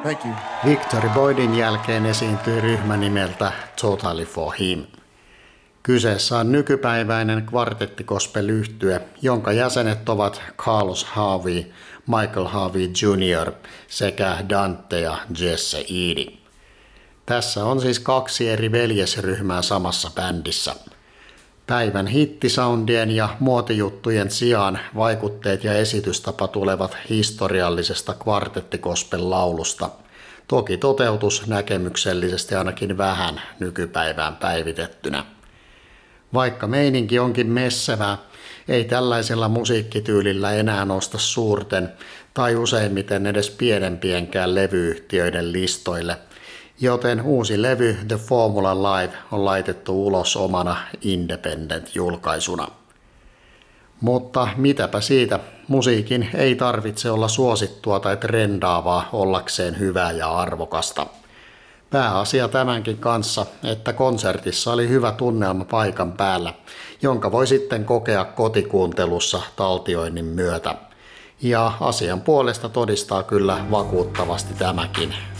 Thank you. Victory Boydin jälkeen esiintyi ryhmä nimeltä Totally for Him. Kyseessä on nykypäiväinen kvartettikospel-yhtye, jonka jäsenet ovat Carlos Harvey, Michael Harvey Jr. sekä Dante ja Jesse Eady. Tässä on siis 2 eri veljesryhmää samassa bändissä. Päivän hittisoundien ja muotijuttujen sijaan vaikutteet ja esitystapa tulevat historiallisesta kvartettikospel-laulusta. Toki toteutus näkemyksellisesti ainakin vähän nykypäivään päivitettynä. Vaikka meininki onkin messevää, ei tällaisella musiikkityylillä enää nosta suurten tai useimmiten edes pienempienkään levyyhtiöiden listoille, joten uusi levy The Formula Live on laitettu ulos omana independent-julkaisuna. Mutta mitäpä siitä, musiikin ei tarvitse olla suosittua tai trendaavaa ollakseen hyvää ja arvokasta. Pääasia tämänkin kanssa, että konsertissa oli hyvä tunnelma paikan päällä, jonka voi sitten kokea kotikuuntelussa taltioinnin myötä. Ja asian puolesta todistaa kyllä vakuuttavasti tämäkin